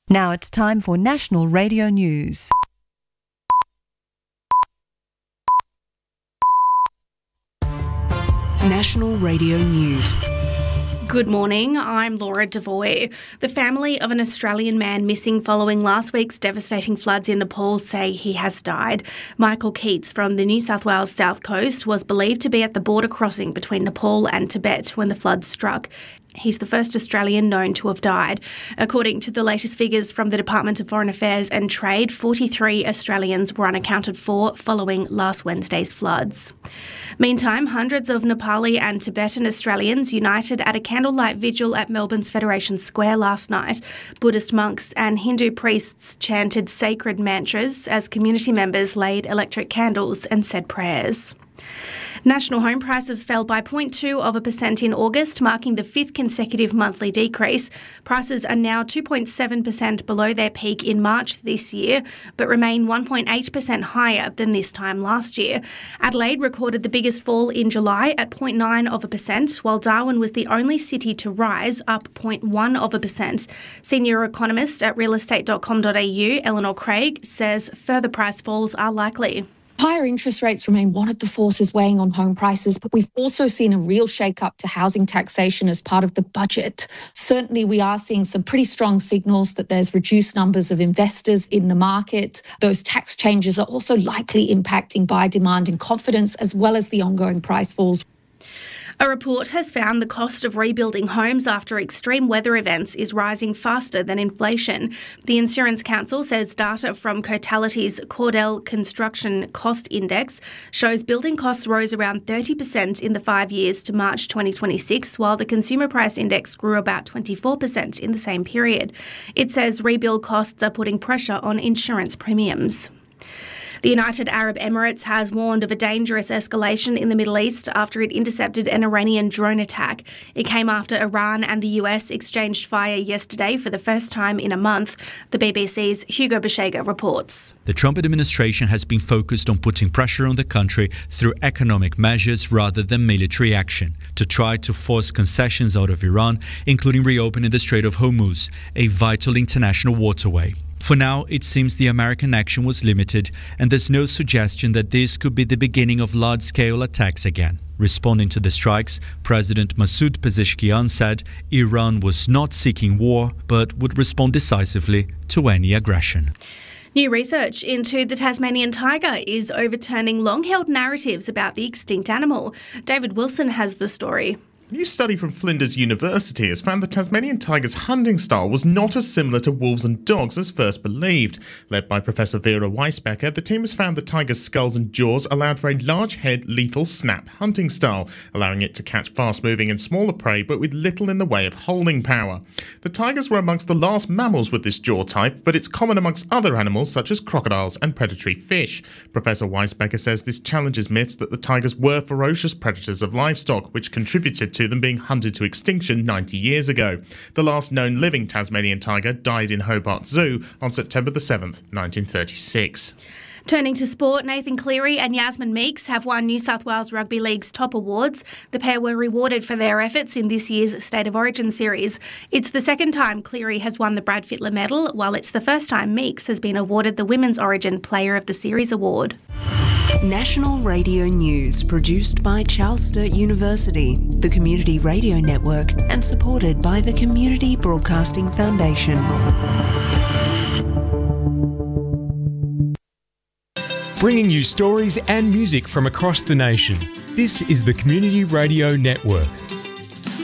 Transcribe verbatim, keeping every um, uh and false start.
Now it's time for National Radio News. National Radio News. Good morning, I'm Laura Devoy. The family of an Australian man missing following last week's devastating floods in Nepal say he has died. Michael Keats from the New South Wales South Coast was believed to be at the border crossing between Nepal and Tibet when the floods struck. He's the first Australian known to have died. According to the latest figures from the Department of Foreign Affairs and Trade, forty-three Australians were unaccounted for following last Wednesday's floods. Meantime, hundreds of Nepali and Tibetan Australians united at a candlelight vigil at Melbourne's Federation Square last night. Buddhist monks and Hindu priests chanted sacred mantras as community members laid electric candles and said prayers. National home prices fell by zero point two of a percent in August, marking the fifth consecutive monthly decrease. Prices are now two point seven percent below their peak in March this year, but remain one point eight percent higher than this time last year. Adelaide recorded the biggest fall in July at zero point nine of a percent, while Darwin was the only city to rise, up zero point one of a percent. Senior economist at real estate dot com dot a u, Eleanor Craig, says further price falls are likely. Higher interest rates remain one of the forces weighing on home prices, but we've also seen a real shake-up to housing taxation as part of the budget. Certainly, we are seeing some pretty strong signals that there's reduced numbers of investors in the market. Those tax changes are also likely impacting buyer demand and confidence, as well as the ongoing price falls. A report has found the cost of rebuilding homes after extreme weather events is rising faster than inflation. The Insurance Council says data from Cotality's Cordell Construction Cost Index shows building costs rose around thirty percent in the five years to March twenty twenty-six, while the Consumer Price Index grew about twenty-four percent in the same period. It says rebuild costs are putting pressure on insurance premiums. The United Arab Emirates has warned of a dangerous escalation in the Middle East after it intercepted an Iranian drone attack. It came after Iran and the U S exchanged fire yesterday for the first time in a month. The B B C's Hugo Beshega reports. The Trump administration has been focused on putting pressure on the country through economic measures rather than military action to try to force concessions out of Iran, including reopening the Strait of Hormuz, a vital international waterway. For now, it seems the American action was limited, and there's no suggestion that this could be the beginning of large-scale attacks again. Responding to the strikes, President Masoud Pezeshkian said Iran was not seeking war, but would respond decisively to any aggression. New research into the Tasmanian tiger is overturning long-held narratives about the extinct animal. David Wilson has the story. A new study from Flinders University has found the Tasmanian tiger's hunting style was not as similar to wolves and dogs as first believed. Led by Professor Vera Weisbecker, the team has found the tiger's skulls and jaws allowed for a large head, lethal snap hunting style, allowing it to catch fast-moving and smaller prey but with little in the way of holding power. The tigers were amongst the last mammals with this jaw type, but it's common amongst other animals such as crocodiles and predatory fish. Professor Weisbecker says this challenges myths that the tigers were ferocious predators of livestock, which contributed to to them being hunted to extinction ninety years ago. The last known living Tasmanian tiger died in Hobart Zoo on September the seventh, nineteen thirty-six. Turning to sport, Nathan Cleary and Yasmin Meeks have won New South Wales Rugby League's top awards. The pair were rewarded for their efforts in this year's State of Origin series. It's the second time Cleary has won the Brad Fittler medal, while it's the first time Meeks has been awarded the Women's Origin Player of the Series award. National Radio News, produced by Charles Sturt University, the Community Radio Network, and supported by the Community Broadcasting Foundation. Bringing you stories and music from across the nation. This is the Community Radio Network.